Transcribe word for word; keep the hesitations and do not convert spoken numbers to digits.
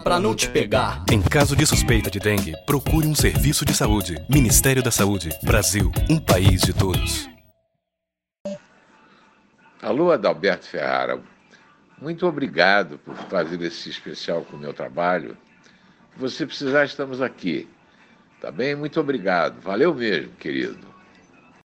pra não te pegar. Em caso de suspeita de dengue, procure um serviço de saúde. Ministério da Saúde. Brasil, um país de todos. Alô, Adalberto Ferrara. Muito obrigado por fazer esse especial com o meu trabalho. Se você precisar, estamos aqui. Tá bem? Muito obrigado. Valeu mesmo, querido.